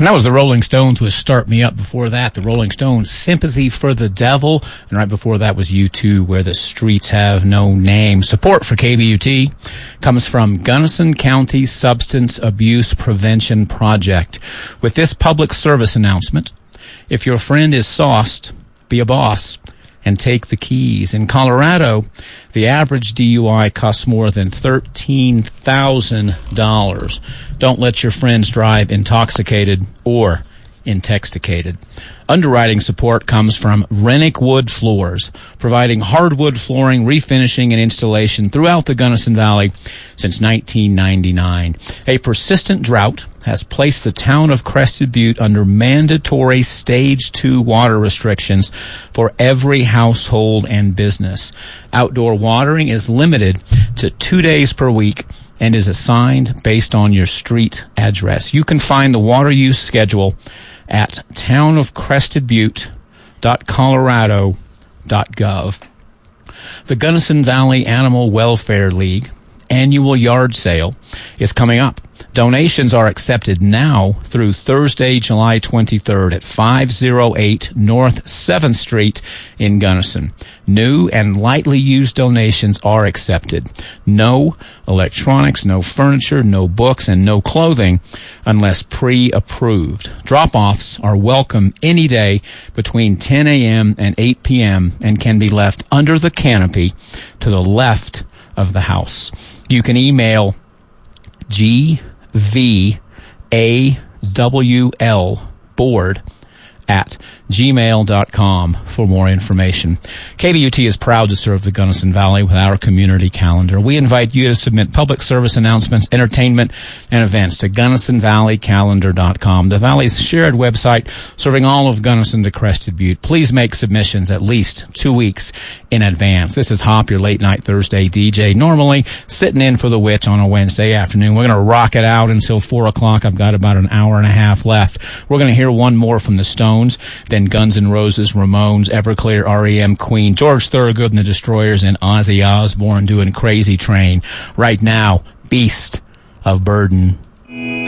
And that was the Rolling Stones with Start Me Up. Before that, the Rolling Stones, Sympathy for the Devil. And right before that was U2, Where the Streets Have No Name. Support for KBUT comes from Gunnison County Substance Abuse Prevention Project. With this public service announcement, if your friend is sauced, be a boss and take the keys. In Colorado, the average DUI costs more than $13,000. Don't let your friends drive intoxicated or intoxicated. Underwriting support comes from Rennick Wood Floors, providing hardwood flooring, refinishing, and installation throughout the Gunnison Valley since 1999. A persistent drought has placed the town of Crested Butte under mandatory Stage 2 water restrictions for every household and business. Outdoor watering is limited to 2 days per week and is assigned based on your street address. You can find the water use schedule at townofcrestedbutte.colorado.gov. The Gunnison Valley Animal Welfare League annual yard sale is coming up. Donations are accepted now through Thursday, July 23rd at 508 North 7th Street in Gunnison. New and lightly used donations are accepted. No electronics, no furniture, no books, and no clothing unless pre-approved. Drop-offs are welcome any day between 10 a.m. and 8 p.m. and can be left under the canopy to the left of the house. You can email gvawlboard@gmail.com for more information. KBUT is proud to serve the Gunnison Valley with our community calendar. We invite you to submit public service announcements, entertainment, and events to GunnisonValleyCalendar.com, the Valley's shared website serving all of Gunnison to Crested Butte. Please make submissions at least 2 weeks in advance. This is Hop, your late-night Thursday DJ, normally sitting in for the Witch on a Wednesday afternoon. We're going to rock it out until 4 o'clock. I've got about an hour and a half left. We're going to hear one more from the Stones, then Guns N' Roses, Ramones, Everclear, REM, Queen, George Thorogood and the Destroyers, and Ozzy Osbourne doing Crazy Train. Right now, Beast of Burden.